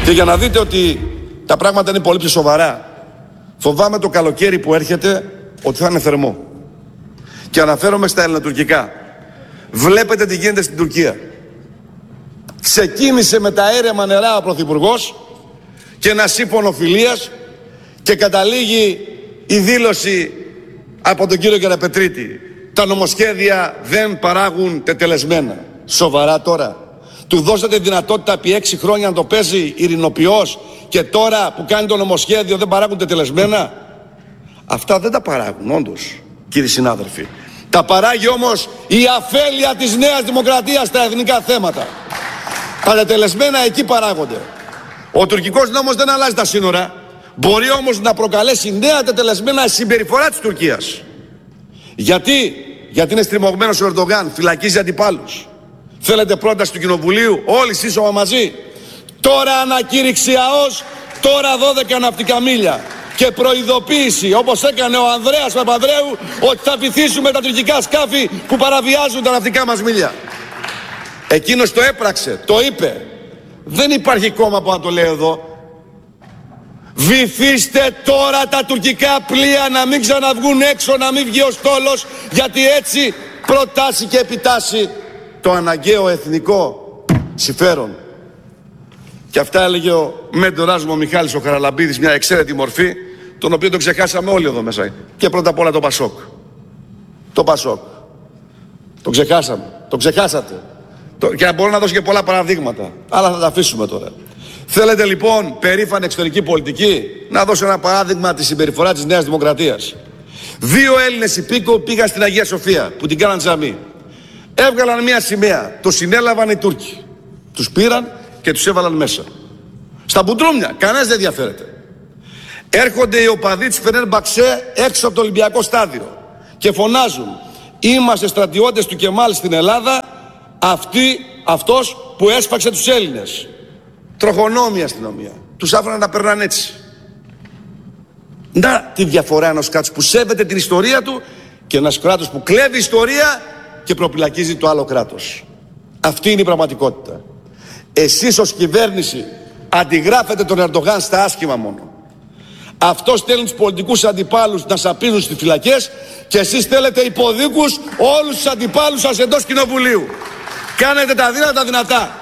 Και για να δείτε ότι τα πράγματα είναι πολύ πιο σοβαρά, φοβάμαι το καλοκαίρι που έρχεται ότι θα είναι θερμό. Και αναφέρομαι στα ελληνοτουρκικά. Βλέπετε τι γίνεται στην Τουρκία. Ξεκίνησε με τα έρεμα νερά ο Πρωθυπουργός και ένα σύμφωνο φιλίας και καταλήγει η δήλωση από τον κύριο Καραπετρίτη. Τα νομοσχέδια δεν παράγουν τετελεσμένα. Σοβαρά τώρα? Του δώσατε δυνατότητα επί 6 χρόνια να το παίζει ειρηνοποιός και τώρα που κάνει το νομοσχέδιο δεν παράγουν τετελεσμένα? Αυτά δεν τα παράγουν όντως, κύριοι συνάδελφοι. Τα παράγει όμως η αφέλεια της Νέας Δημοκρατίας στα εθνικά θέματα. Τα τετελεσμένα εκεί παράγονται. Ο τουρκικός νόμος δεν αλλάζει τα σύνορα. Μπορεί όμως να προκαλέσει νέα τετελεσμένα συμπεριφορά της Τουρκίας. Γιατί είναι στριμωγμένος ο Ερντογάν, φυλακίζει αντιπάλους. Θέλετε πρόταση του Κοινοβουλίου, όλοι σύσσωμα μαζί? Τώρα ανακήρυξη ΑΟΣ, τώρα 12 ναυτικά μίλια. Και προειδοποίηση, όπως έκανε ο Ανδρέας Παπανδρέου, ότι θα βυθίσουμε τα τουρκικά σκάφη που παραβιάζουν τα ναυτικά μας μίλια. Εκείνος το έπραξε, το είπε. Δεν υπάρχει κόμμα που να το λέει εδώ. Βυθίστε τώρα τα τουρκικά πλοία, να μην ξαναβγούν έξω, να μην βγει ο στόλος, γιατί έτσι προτάσει και επιτάσσει το αναγκαίο εθνικό συμφέρον. Και αυτά έλεγε ο μέντορας μου ο Μιχάλης ο Χαραλαμπίδης, μια εξαίρετη μορφή, τον οποίο τον ξεχάσαμε όλοι εδώ μέσα. Και πρώτα απ' όλα το Πασόκ. Το Πασόκ. Το ξεχάσαμε. Το ξεχάσατε. Και μπορώ να δώσω και πολλά παραδείγματα. Αλλά θα τα αφήσουμε τώρα. Θέλετε λοιπόν περήφανη εξωτερική πολιτική? Να δώσω ένα παράδειγμα της συμπεριφοράς της Νέας Δημοκρατίας. 2 Έλληνες υπήκοοι πήγαν στην Αγία Σοφία που την κάναν τζαμί. Έβγαλαν μια σημαία. Το συνέλαβαν οι Τούρκοι. Τους πήραν και τους έβαλαν μέσα. Στα μπουντρούμια. Κανένας δεν ενδιαφέρεται. Έρχονται οι οπαδοί της Φενέρμπαξε έξω από το Ολυμπιακό στάδιο και φωνάζουν: είμαστε στρατιώτες του Κεμάλ στην Ελλάδα, αυτός που έσφαξε τους Έλληνες. Τροχονόμη αστυνομία. Τους άφηναν να περνάνε έτσι. Να τη διαφορά ενός κράτους που σέβεται την ιστορία του και ένας κράτος που κλέβει ιστορία και προπυλακίζει το άλλο κράτος. Αυτή είναι η πραγματικότητα. Εσείς ως κυβέρνηση αντιγράφετε τον Ερντογάν στα άσχημα μόνο. Αυτός στέλνει τους πολιτικούς αντιπάλους να σαπίζουν στις φυλακές και εσείς θέλετε υποδίκους όλους τους αντιπάλους σας εντός κοινοβουλίου. Κάνετε τα δύνατα δυνατά.